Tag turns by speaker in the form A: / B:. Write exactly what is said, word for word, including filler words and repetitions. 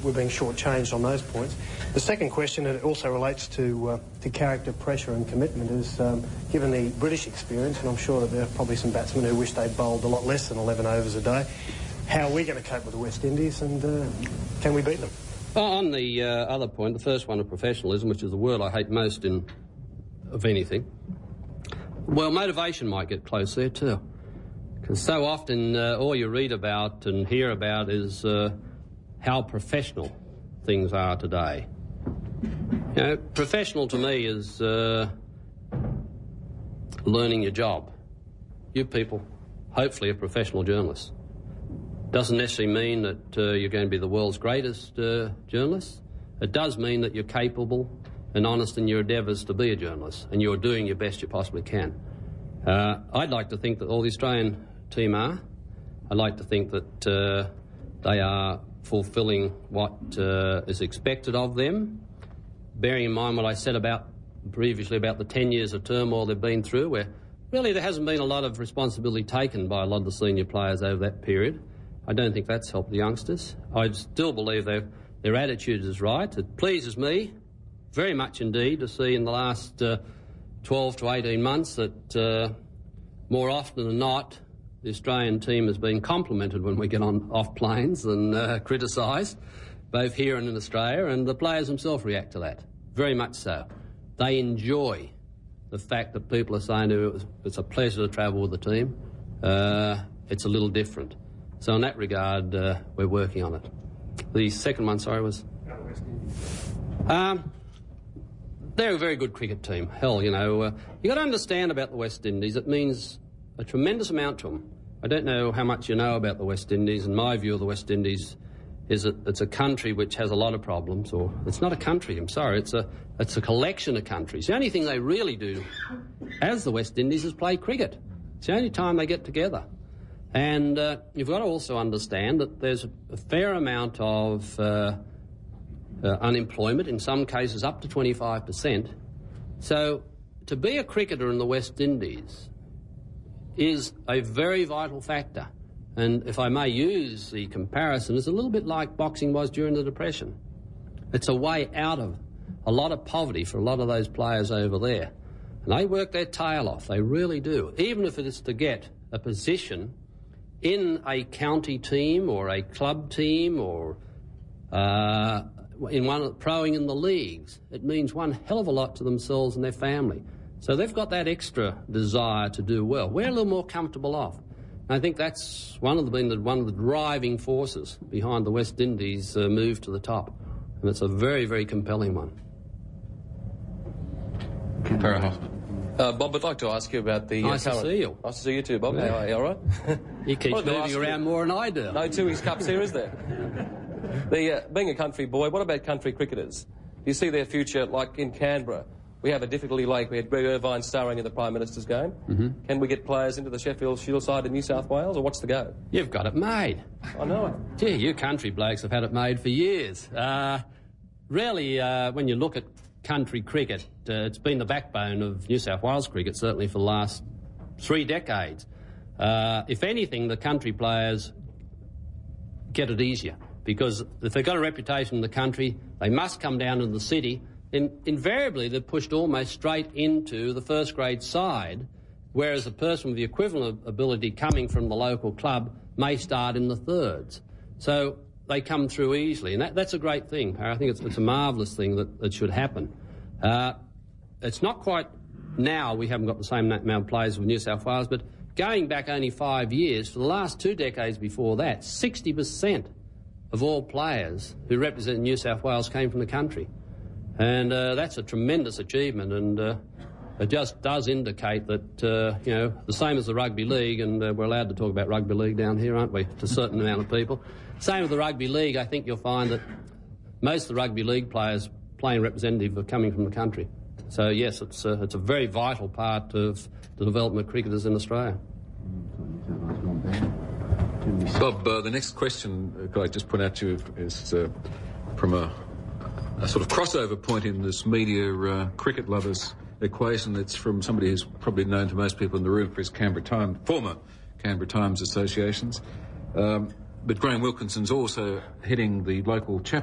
A: we're being shortchanged on those points. The second question, and it also relates to uh, to character, pressure and commitment, is um, given the British experience, and I'm sure that there are probably some batsmen who wish they'd bowled a lot less than eleven overs a day, how are we going to cope with the West Indies, and uh, can we beat them?
B: Well, on the uh, other point, the first one of professionalism, which is the word I hate most in of anything, well, motivation might get close there too. Because so often uh, all you read about and hear about is uh, how professional things are today. You know, professional to me is uh, learning your job. You people, hopefully, are professional journalists. Doesn't necessarily mean that uh, you're going to be the world's greatest uh, journalist. It does mean that you're capable and honest in your endeavours to be a journalist, and you're doing your best you possibly can. Uh, I'd like to think that all the Australian team are. I'd like to think that uh, they are fulfilling what uh, is expected of them, bearing in mind what I said about previously about the ten years of turmoil they've been through, where really there hasn't been a lot of responsibility taken by a lot of the senior players over that period. I don't think that's helped the youngsters. I still believe their, their attitude is right. It pleases me very much indeed to see in the last uh, twelve to eighteen months that uh, more often than not the Australian team has been complimented when we get on off planes and uh, criticised, both here and in Australia, and the players themselves react to that, very much so. They enjoy the fact that people are saying to them, it's a pleasure to travel with the team. Uh, it's a little different. So in that regard, uh, we're working on it. The second one, sorry, was... Um, they're a very good cricket team. Hell, you know, uh, you've got to understand about the West Indies. It means a tremendous amount to them. I don't know how much you know about the West Indies, and my view of the West Indies is that it's a country which has a lot of problems, or it's not a country, I'm sorry, it's a, it's a collection of countries. The only thing they really do as the West Indies is play cricket. It's the only time they get together. And uh, you've got to also understand that there's a, a fair amount of uh, uh, unemployment, in some cases up to twenty-five percent. So to be a cricketer in the West Indies is a very vital factor. And if I may use the comparison, it's a little bit like boxing was during the Depression. It's a way out of a lot of poverty for a lot of those players over there. And they work their tail off, they really do. Even if it is to get a position in a county team or a club team or uh, in one throwing in the leagues, it means one hell of a lot to themselves and their family. So they've got that extra desire to do well. We're a little more comfortable off. And I think that's one of the been the, one of the driving forces behind the West Indies uh, move to the top, and it's a very, very compelling one.
C: Parahoff. Uh, Bob, I'd like to ask you about the...
B: Nice
C: uh,
B: to see you.
C: Nice to see you too, Bob.
B: Yeah.
C: How are you, all right?
B: He keeps moving around you, more than I do.
C: No Tooheys Cups here, is there? the, uh, being a country boy, what about country cricketers? Do you see their future, like in Canberra? We have a difficulty like we had Greg Irvine starring in the Prime Minister's game.
B: Mm-hmm.
C: Can we get players into the Sheffield Shield side in New South Wales, or what's the go?
B: You've got it made.
C: I know it.
B: Gee, you country blokes have had it made for years. Uh, really, uh, when you look at country cricket, uh, it's been the backbone of New South Wales cricket, certainly for the last three decades. Uh, if anything, the country players get it easier, because if they've got a reputation in the country, they must come down to the city. In, invariably, they're pushed almost straight into the first-grade side, whereas a person with the equivalent ability coming from the local club may start in the thirds. So they come through easily, and that, that's a great thing. I think it's, it's a marvellous thing that, that should happen. Uh, it's not quite now we haven't got the same amount of players with New South Wales, but going back only five years, for the last two decades before that, sixty percent of all players who represent New South Wales came from the country. And uh, that's a tremendous achievement, and uh, it just does indicate that, uh, you know, the same as the rugby league, and uh, we're allowed to talk about rugby league down here, aren't we, to a certain amount of people. Same with the rugby league, I think you'll find that most of the rugby league players playing representative are coming from the country. So, yes, it's, uh, it's a very vital part of the development of cricketers in Australia.
D: Bob, uh, the next question uh, could I just point out to you is uh, from a... a sort of crossover point in this media uh, cricket lovers equation. That's from somebody who's probably known to most people in the room for his Canberra Times, former Canberra Times associations. Um, but Graham Wilkinson's also heading the local chapter